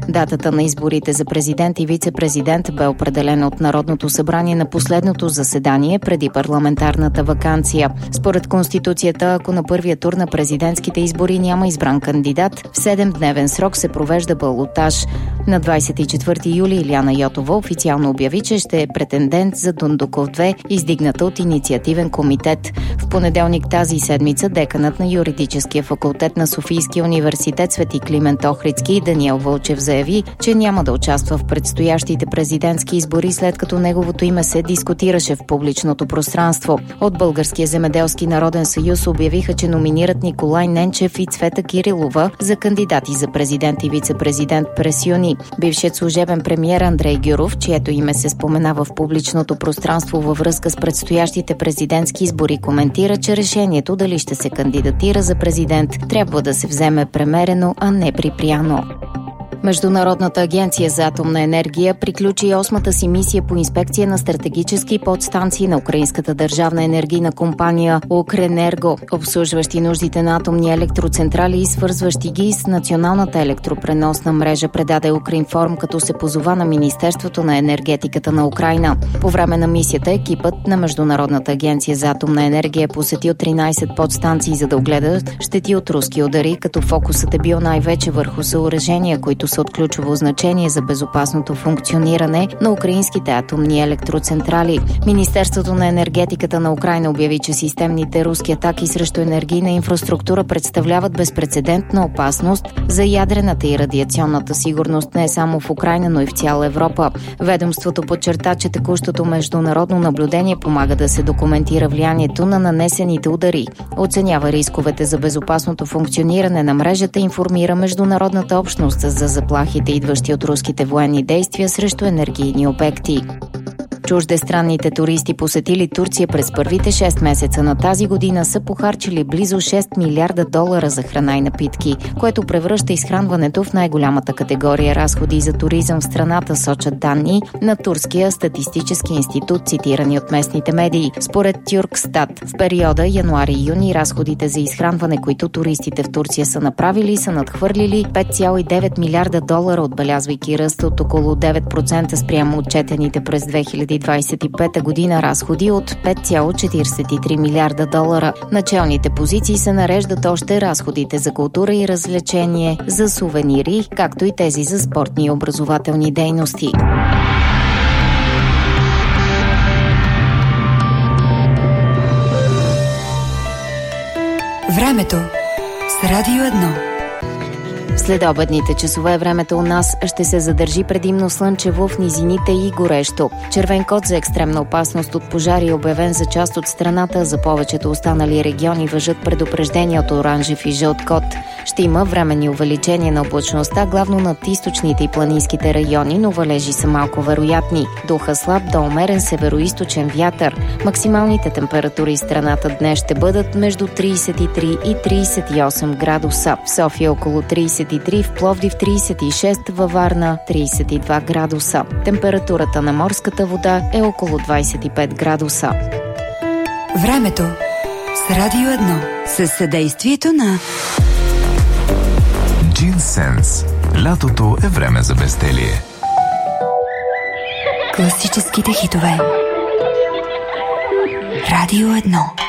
Датата на изборите за президент и вице-президент бе определена от Народното събрание на последното заседание преди парламентарната ваканция. Според Конституцията, ако на първия тур на президентските избори няма избран кандидат, в 7-дневен срок се провежда балотаж. На 24 юли Илияна Йотова официално обяви, че ще е претендент за Дондуков 2, издигната от инициативен комитет. В понеделник тази седмица деканът на юридическия факултет на Софийския университет Свети Климент Охридски Даниел Вълчев заяви, че няма да участва в предстоящите президентски избори, след като неговото име се дискутираше в публичното пространство. От Българския земеделски народен съюз обявиха, че номинират Николай Ненчев и Цвета Кирилова за кандидати за президент и вице-президент през юни. Бившият служебен премиер Андрей Гюров, чието име се споменава в публичното пространство във връзка с предстоящите президентски избори, коментира, че решението дали ще се кандидатира за президент трябва да се вземе премерено, а не припряно. Международната агенция за атомна енергия приключи 8-та си мисия по инспекция на стратегически подстанции на украинската държавна енергийна компания Укренерго, обслужващи нуждите на атомни електроцентрали и свързващи ги с националната електропреносна мрежа, предаде Укринформ, като се позова на Министерството на енергетиката на Украйна. По време на мисията екипът на Международната агенция за атомна енергия е посетил 13 подстанции, за да огледа щети от руски удари, като фокусът е бил най-вече върху съоръжения, които са от ключово значение за безопасното функциониране на украинските атомни електроцентрали. Министерството на енергетиката на Украйна обяви, че системните руски атаки срещу енергийна инфраструктура представляват безпрецедентна опасност за ядрената и радиационната сигурност не само в Украйна, но и в цяла Европа. Ведомството подчерта, че текущото международно наблюдение помага да се документира влиянието на нанесените удари, оценява рисковете за безопасното функциониране на мрежата и информира международната общност за заплахите, идващи от руските военни действия срещу енергийни обекти. Чуждестранните туристи, посетили Турция през първите 6 месеца на тази година, са похарчили близо $6 милиарда за храна и напитки, което превръща изхранването в най-голямата категория разходи за туризъм в страната, сочат данни на Турския статистически институт, цитирани от местните медии. Според Тюркстат, в периода януари-юни разходите за изхранване, които туристите в Турция са направили, са надхвърлили $5,9 милиарда, отбелязвайки ръст от около 9% спрямо отчетените през 2025 година разходи от $5,43 милиарда. Началните позиции се нареждат още разходите за култура и развлечение, за сувенири, както и тези за спортни и образователни дейности. Времето с Радио 1. След обедните часове времето у нас ще се задържи предимно слънчево, в низините и горещо. Червен код за екстремна опасност от пожари е обявен за част от страната. За повечето останали региони важат предупреждения от оранжев и жълт код. Ще има временни увеличения на облачността, главно над източните и планинските райони, но валежи са малко вероятни. Духа слаб до умерен североизточен вятър. Максималните температури в страната днес ще бъдат между 33 и 38 градуса. В София около 33, в Пловдив 36, във Варна 32 градуса. Температурата на морската вода е около 25 градуса. Времето с Радио 1 със съдействието на Джинсенс. Лятото е време за безделие. Класическите хитове. Радио 1.